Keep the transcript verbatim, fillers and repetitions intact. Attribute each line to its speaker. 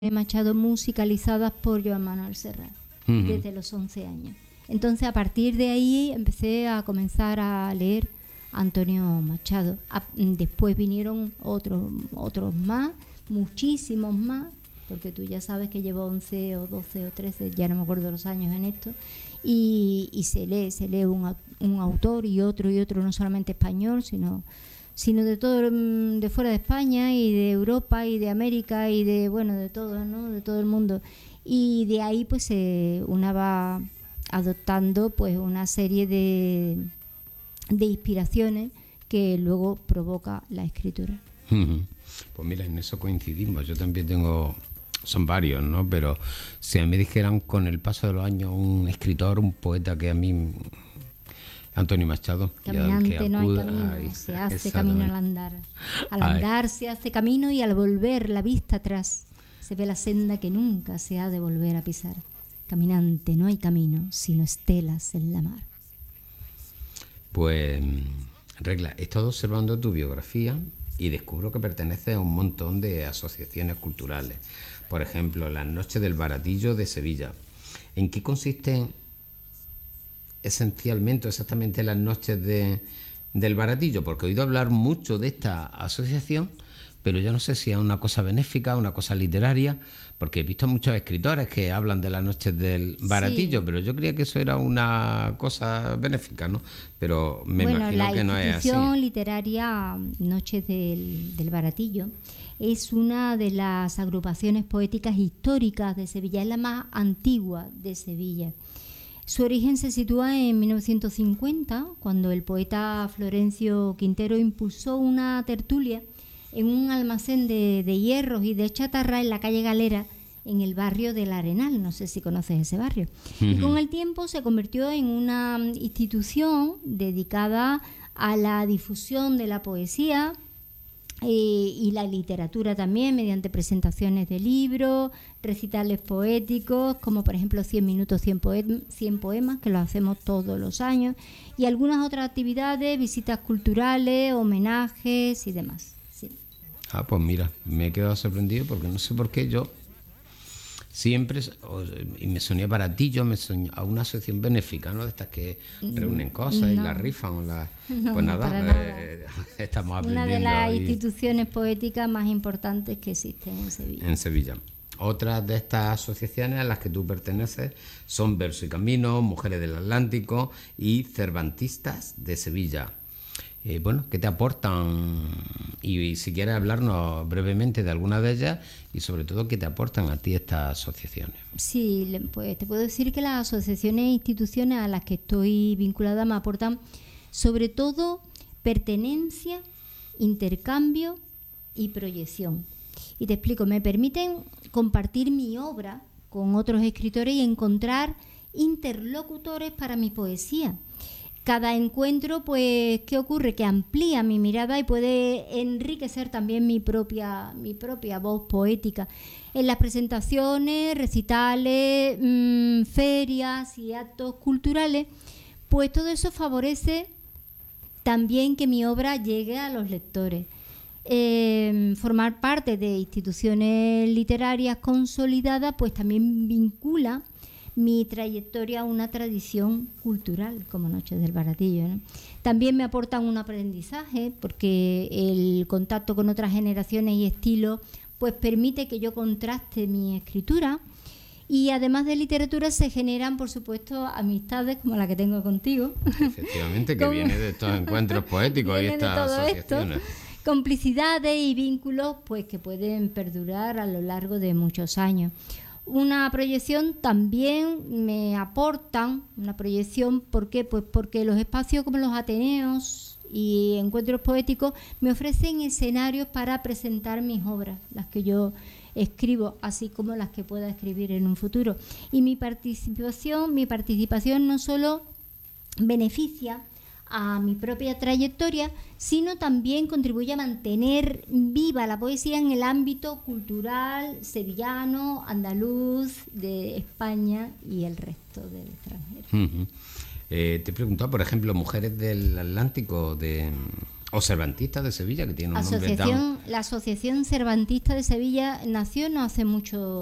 Speaker 1: Machado musicalizadas por Joan Manuel Serrat, uh-huh. desde los once años. Entonces, a partir de ahí empecé a comenzar a leer a Antonio Machado. A, después vinieron otros otros más, muchísimos más, porque tú ya sabes que llevo once o doce o trece, ya no me acuerdo los años en esto, y, y se lee, se lee un, un autor y otro y otro, no solamente español, sino... sino de todo, de fuera de España y de Europa y de América y de, bueno, de todo, ¿no? De todo el mundo. Y de ahí pues eh, una va adoptando pues una serie de, de inspiraciones que luego provoca la escritura.
Speaker 2: Uh-huh. Pues mira, en eso coincidimos. Yo también tengo, son varios, ¿no? Pero si a mí me dijeran con el paso de los años un escritor, un poeta que a mí... Antonio Machado.
Speaker 1: Caminante que no hay camino, ay, se hace camino al andar. Al ay. andar se hace camino y al volver la vista atrás se ve la senda que nunca se ha de volver a pisar. Caminante no hay camino, sino estelas en la mar.
Speaker 2: Pues, Regla, he estado observando tu biografía y descubro que perteneces a un montón de asociaciones culturales. Por ejemplo, las Noches del Baratillo de Sevilla. ¿En qué consisten esencialmente, exactamente las noches de, del Baratillo? Porque he oído hablar mucho de esta asociación, pero yo no sé si es una cosa benéfica, una cosa literaria, porque he visto muchos escritores que hablan de las noches del Baratillo, sí. Pero yo creía que eso era una cosa benéfica, ¿no? Pero me
Speaker 1: bueno,
Speaker 2: imagino que no es así.
Speaker 1: La institución literaria Noches del, del Baratillo es una de las agrupaciones poéticas históricas de Sevilla, es la más antigua de Sevilla. Su origen se sitúa en mil novecientos cincuenta, cuando el poeta Florencio Quintero impulsó una tertulia en un almacén de, de hierros y de chatarra en la calle Galera, en el barrio del Arenal. No sé si conoces ese barrio. Uh-huh. Y con el tiempo se convirtió en una institución dedicada a la difusión de la poesía eh, y la literatura también, mediante presentaciones de libros, recitales poéticos, como por ejemplo cien minutos, cien, poem- cien poemas, que lo hacemos todos los años, y algunas otras actividades, visitas culturales, homenajes y demás. Sí.
Speaker 2: Ah, pues mira, me he quedado sorprendido porque no sé por qué yo siempre, y me soñé Baratillo, me soñé a una asociación benéfica, ¿no? De estas que reúnen cosas no. y las rifan. O las,
Speaker 1: no,
Speaker 2: pues nada,
Speaker 1: para nada.
Speaker 2: Eh, estamos aprendiendo.
Speaker 1: Una de las
Speaker 2: y...
Speaker 1: instituciones poéticas más importantes que existen en Sevilla.
Speaker 2: En Sevilla. Otras de estas asociaciones a las que tú perteneces son Verso y Camino, Mujeres del Atlántico y Cervantistas de Sevilla. Eh, bueno, ¿qué te aportan? Y, y si quieres hablarnos brevemente de alguna de ellas y sobre todo, ¿qué te aportan a ti estas asociaciones?
Speaker 1: Sí, pues te puedo decir que las asociaciones e instituciones a las que estoy vinculada me aportan sobre todo pertenencia, intercambio y proyección. Y te explico, me permiten compartir mi obra con otros escritores y encontrar interlocutores para mi poesía. Cada encuentro, pues, ¿qué ocurre? Que amplía mi mirada y puede enriquecer también mi propia, mi propia voz poética. En las presentaciones, recitales, mmm, ferias y actos culturales, pues todo eso favorece también que mi obra llegue a los lectores. Eh, formar parte de instituciones literarias consolidadas, pues también vincula mi trayectoria a una tradición cultural como Noches del Baratillo, ¿no? También me aportan un aprendizaje porque el contacto con otras generaciones y estilos pues permite que yo contraste mi escritura, y además de literatura se generan, por supuesto, amistades como la que tengo contigo.
Speaker 2: Efectivamente, que viene de estos encuentros poéticos y estas asociaciones.
Speaker 1: Esto. Complicidades y vínculos pues que pueden perdurar a lo largo de muchos años. Una proyección también me aportan, una proyección, ¿por qué? Pues porque los espacios como los Ateneos y encuentros poéticos me ofrecen escenarios para presentar mis obras, las que yo escribo, así como las que pueda escribir en un futuro. Y mi participación, mi participación no solo beneficia a mi propia trayectoria, sino también contribuye a mantener viva la poesía en el ámbito cultural sevillano, andaluz, de España y el resto del extranjero.
Speaker 2: Uh-huh. Eh, te he preguntado, por ejemplo, Mujeres del Atlántico de, O Cervantistas de Sevilla, que tiene un nombre
Speaker 1: Asociación,
Speaker 2: tan...
Speaker 1: La Asociación Cervantista de Sevilla nació no hace mucho